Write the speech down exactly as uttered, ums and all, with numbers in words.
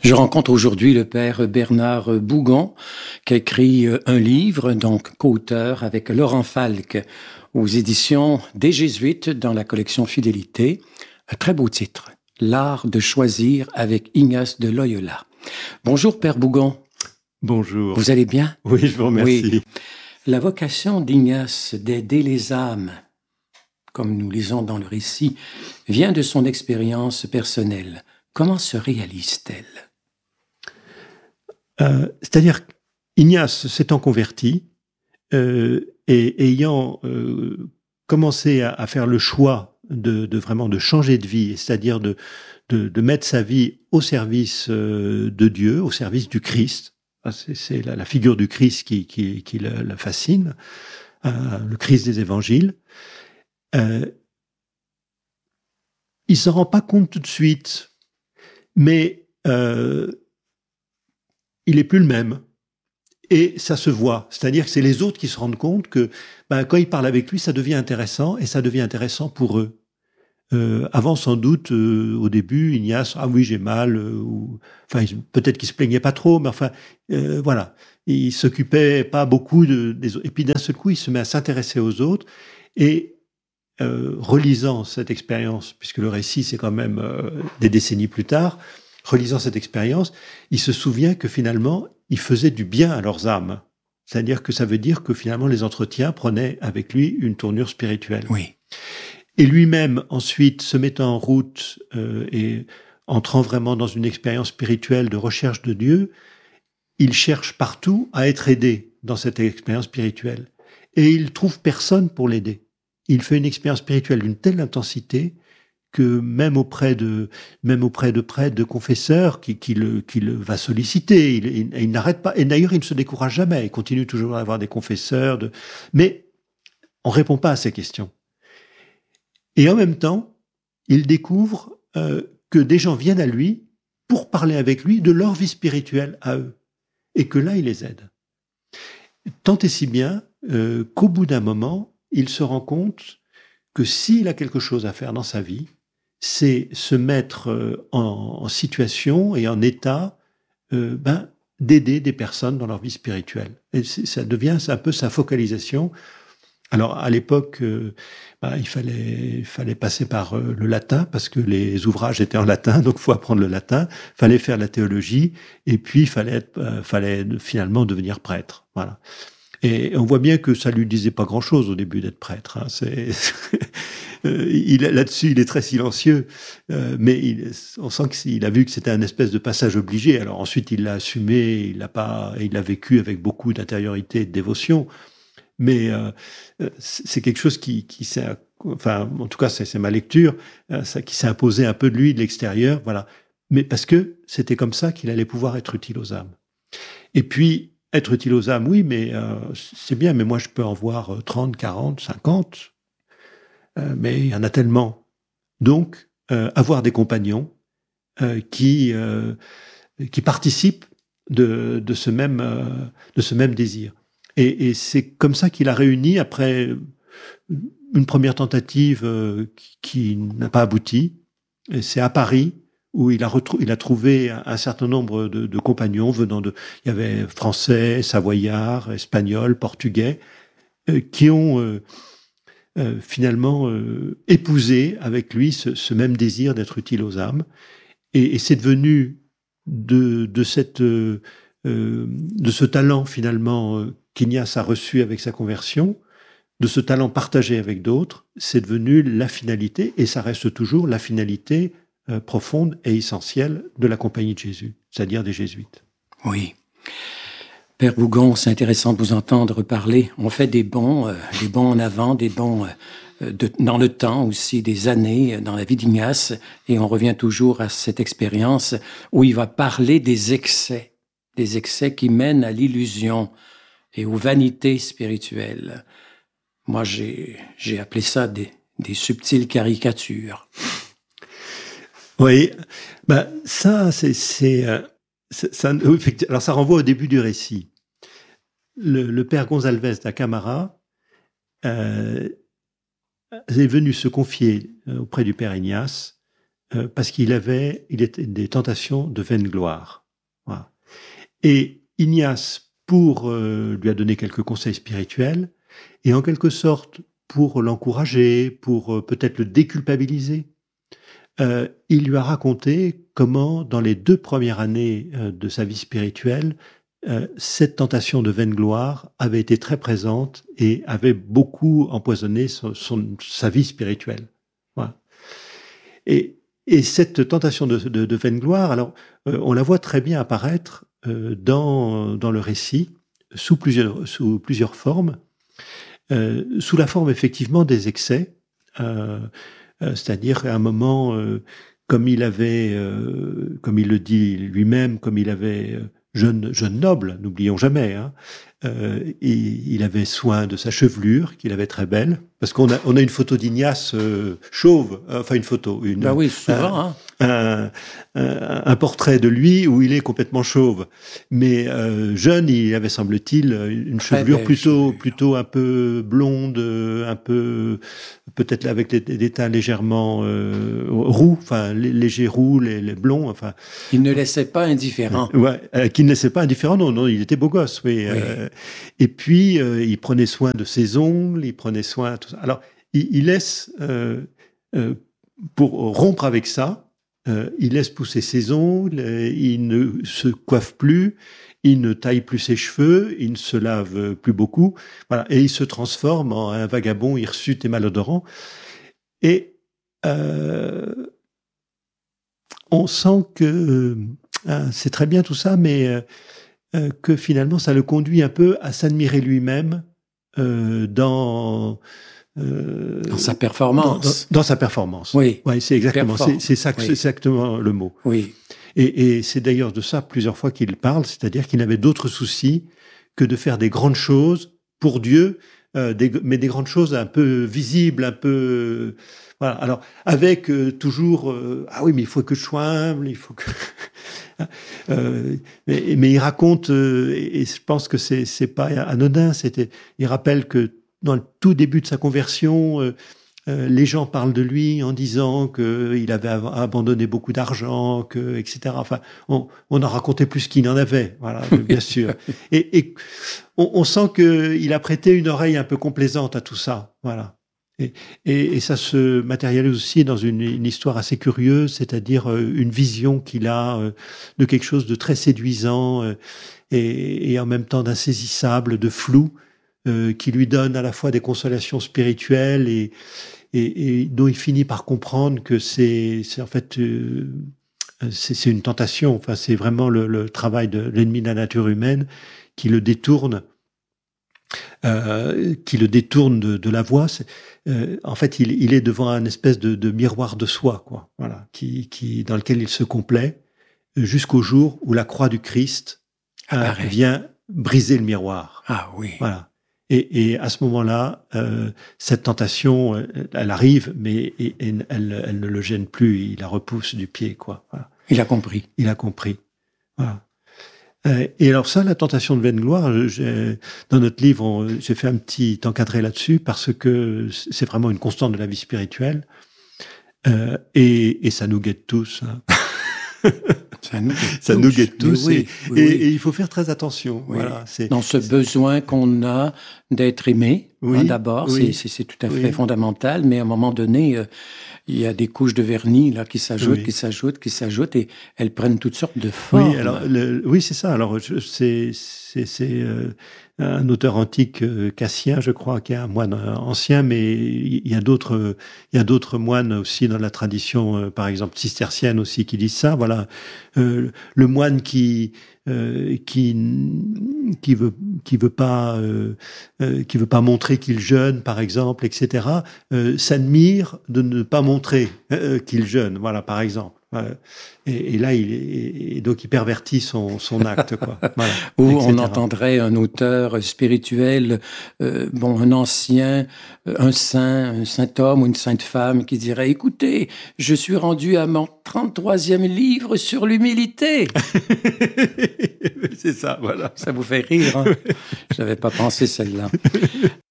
Je rencontre aujourd'hui le père Bernard Bougon, qui a écrit un livre, donc co-auteur avec Laurent Falque, aux éditions des Jésuites dans la collection Fidélité. Un très beau titre, L'art de choisir avec Ignace de Loyola. Bonjour père Bougon. Bonjour. Vous allez bien? Oui, je vous remercie. Oui. La vocation d'Ignace d'aider les âmes, comme nous lisons dans le récit, vient de son expérience personnelle. Comment se réalise-t-elle? euh, C'est-à-dire qu'Ignace s'étant converti euh, et ayant euh, commencé à, à faire le choix de, de vraiment de changer de vie, c'est-à-dire de, de, de mettre sa vie au service euh, de Dieu, au service du Christ. C'est, c'est la, la figure du Christ qui, qui, qui le, le fascine, euh, le Christ des évangiles. Euh, il s'en rend pas compte tout de suite, mais euh, il est plus le même. Et ça se voit. C'est-à-dire que c'est les autres qui se rendent compte que ben, quand ils parlent avec lui, ça devient intéressant, et ça devient intéressant pour eux. Euh, avant, sans doute, euh, au début, Ignace, ah oui, j'ai mal, euh, ou enfin, peut-être qu'il se plaignait pas trop, mais enfin, euh, voilà, il s'occupait pas beaucoup de, des autres. Et puis d'un seul coup, il se met à s'intéresser aux autres, et Euh, relisant cette expérience, puisque le récit c'est quand même euh, des décennies plus tard, relisant cette expérience, il se souvient que finalement il faisait du bien à leurs âmes. C'est-à-dire que ça veut dire que finalement les entretiens prenaient avec lui une tournure spirituelle. Oui. Et lui-même ensuite se mettant en route euh, et entrant vraiment dans une expérience spirituelle de recherche de Dieu, il cherche partout à être aidé dans cette expérience spirituelle. Et il trouve personne pour l'aider. Il fait une expérience spirituelle d'une telle intensité que même auprès de, même auprès de prêtres, de confesseurs, qui, qui, le, qui le va solliciter, il, il, il n'arrête pas. Et d'ailleurs, il ne se décourage jamais. Il continue toujours à avoir des confesseurs. De... Mais on ne répond pas à ces questions. Et en même temps, il découvre euh, que des gens viennent à lui pour parler avec lui de leur vie spirituelle à eux. Et que là, il les aide. Tant et si bien euh, qu'au bout d'un moment, il se rend compte que s'il a quelque chose à faire dans sa vie, c'est se mettre en, en situation et en état euh, ben, d'aider des personnes dans leur vie spirituelle. Et ça devient un peu sa focalisation. Alors, à l'époque, euh, ben, il fallait, il fallait passer par euh, le latin, parce que les ouvrages étaient en latin, donc il faut apprendre le latin. Il fallait faire la théologie, et puis il fallait, être, euh, fallait finalement devenir prêtre. Voilà. Et on voit bien que ça lui disait pas grand-chose au début d'être prêtre. Hein. C'est il, là-dessus, il est très silencieux, euh, mais il, on sent qu'il a vu que c'était un espèce de passage obligé. Alors ensuite, il l'a assumé, il l'a pas, il l'a vécu avec beaucoup d'intériorité et de dévotion. Mais euh, c'est quelque chose qui, qui s'est, enfin, en tout cas, c'est, c'est ma lecture, ça, qui s'est imposé un peu de lui, de l'extérieur, voilà. Mais parce que c'était comme ça qu'il allait pouvoir être utile aux âmes. Et puis, être utile aux âmes, oui, mais euh, c'est bien, mais moi je peux en voir trente, quarante, cinquante, euh, mais il y en a tellement. Donc, euh, avoir des compagnons euh, qui, euh, qui participent de, de, ce même, euh, de ce même désir. Et, et c'est comme ça qu'il a réuni, après une première tentative euh, qui, qui n'a pas abouti, et c'est à Paris, où il a, retrou- il a trouvé un, un certain nombre de, de compagnons venant de... Il y avait français, savoyards, espagnols, portugais, euh, qui ont euh, euh, finalement euh, épousé avec lui ce, ce même désir d'être utile aux âmes. Et, et c'est devenu de, de, cette, euh, de ce talent finalement euh, qu'Ignace a reçu avec sa conversion, de ce talent partagé avec d'autres, c'est devenu la finalité, et ça reste toujours la finalité Euh, profonde et essentielle de la Compagnie de Jésus, c'est-à-dire des Jésuites. Oui. Père Bougon, c'est intéressant de vous entendre parler. On fait des bons, euh, des bons en avant, des bons euh, de, dans le temps aussi, des années dans la vie d'Ignace, et on revient toujours à cette expérience où il va parler des excès, des excès qui mènent à l'illusion et aux vanités spirituelles. Moi, j'ai, j'ai appelé ça des, des subtiles caricatures. Oui, ben ça, c'est, c'est, euh, c'est ça, alors ça renvoie au début du récit. Le, le père Gonzalves da Camara euh, est venu se confier auprès du père Ignace euh, parce qu'il avait, il était des tentations de vaine gloire. Voilà. Et Ignace, pour euh, lui a donné quelques conseils spirituels, et en quelque sorte pour l'encourager, pour euh, peut-être le déculpabiliser, euh, il lui a raconté comment, dans les deux premières années euh, de sa vie spirituelle, euh, cette tentation de vaine gloire avait été très présente et avait beaucoup empoisonné son, son, sa vie spirituelle. Voilà. Et, et cette tentation de, de, de vaine gloire, alors euh, on la voit très bien apparaître euh, dans, dans le récit sous plusieurs, sous plusieurs formes, euh, sous la forme effectivement des excès. Euh, Euh, c'est-à-dire qu'à un moment, euh, comme il avait, euh, comme il le dit lui-même, comme il avait euh, jeune jeune noble, n'oublions jamais, hein, euh, il, il avait soin de sa chevelure, qu'il avait très belle, parce qu'on a on a une photo d'Ignace euh, chauve, enfin une photo, une. Ben oui, souvent. Un, hein. un, un, un portrait de lui où il est complètement chauve, mais euh, jeune, il avait semble-t-il une Très chevelure belle plutôt chevelure. plutôt un peu blonde, un peu peut-être avec des, des teints légèrement euh, roux, enfin légers roux, les, les blonds, enfin. Il ne laissait pas indifférent. Euh, ouais, euh, qui ne laissait pas indifférent, non, non, il était beau gosse, oui. Oui. Euh, et puis euh, il prenait soin de ses ongles, il prenait soin de tout ça. Alors il, il laisse euh, euh, pour rompre avec ça. Euh, il laisse pousser ses ongles, euh, il ne se coiffe plus, il ne taille plus ses cheveux, il ne se lave plus beaucoup, voilà, et il se transforme en un vagabond hirsute et malodorant. Et euh, on sent que euh, c'est très bien tout ça, mais euh, que finalement ça le conduit un peu à s'admirer lui-même euh, dans Euh, dans sa performance. Dans, dans, dans sa performance. Oui. Ouais, c'est exactement, c'est, c'est ça, oui. C'est exactement le mot. Oui. Et, et c'est d'ailleurs de ça plusieurs fois qu'il parle, c'est-à-dire qu'il n'avait d'autres soucis que de faire des grandes choses pour Dieu, euh, des, mais des grandes choses un peu visibles, un peu, voilà. Alors avec euh, toujours, euh, ah oui, mais il faut que je sois humble, il faut que. euh, mais, mais il raconte, euh, et, et je pense que c'est c'est pas anodin. C'était, il rappelle que dans le tout début de sa conversion, euh, euh, les gens parlent de lui en disant qu'il avait ab- abandonné beaucoup d'argent, que, et cetera. Enfin, on, on en racontait plus qu'il n'en avait, voilà, bien sûr. Et, et on, on sent qu'il a prêté une oreille un peu complaisante à tout ça, voilà. Et, et, et ça se matérialise aussi dans une, une histoire assez curieuse, c'est-à-dire euh, une vision qu'il a euh, de quelque chose de très séduisant euh, et, et en même temps d'insaisissable, de flou. Euh, qui lui donne à la fois des consolations spirituelles et, et, et dont il finit par comprendre que c'est, c'est en fait euh, c'est, c'est une tentation. Enfin, c'est vraiment le, le travail de l'ennemi de la nature humaine qui le détourne, euh, qui le détourne de, de la voie. C'est, euh, en fait, il, il est devant un espèce de, de miroir de soi, quoi. Voilà, qui, qui dans lequel il se complaît jusqu'au jour où la croix du Christ euh, vient briser le miroir. Ah oui. Voilà. Et, et à ce moment-là, euh, cette tentation, elle arrive, mais et, et elle, elle ne le gêne plus. Il la repousse du pied, quoi. Voilà. Il a compris. Il a compris. Voilà. Euh, et alors ça, la tentation de vaine gloire, j'ai, dans notre livre, on, j'ai fait un petit encadré là-dessus parce que c'est vraiment une constante de la vie spirituelle. Euh, et, et ça nous guette tous. Hein. Ça nous guette ça tous. Nous guette tous oui, et, oui, et, oui. et il faut faire très attention. Oui. Voilà, c'est, dans ce besoin qu'on a d'être aimé, oui, hein, d'abord, oui, c'est, c'est, c'est tout à fait oui. fondamental, mais à un moment donné, euh, il y a des couches de vernis là qui s'ajoutent, Oui. qui s'ajoutent, qui s'ajoutent, et elles prennent toutes sortes de formes. Oui, alors, le, oui, c'est ça. Alors, je, c'est, c'est, c'est euh, un auteur antique, euh, Cassien, je crois, qui est un moine ancien, mais il y a d'autres, il y a d'autres moines aussi dans la tradition, euh, par exemple cistercienne aussi, qui disent ça. Voilà, euh, le moine qui euh, qui qui veut qui veut pas euh, euh, qui veut pas montrer qu'il jeûne, par exemple, et cetera. Euh, s'admire de ne pas montrer euh, qu'il jeûne. Voilà, par exemple. Et, et là, il et donc il pervertit son, son acte, quoi. Voilà, Ou et cetera. on entendrait un auteur spirituel, euh, bon, un ancien, un saint, un saint homme ou une sainte femme qui dirait « Écoutez, je suis rendu à mon trente-troisième livre sur l'humilité. » C'est ça, voilà. Ça vous fait rire, hein? Je n'avais pas pensé celle-là.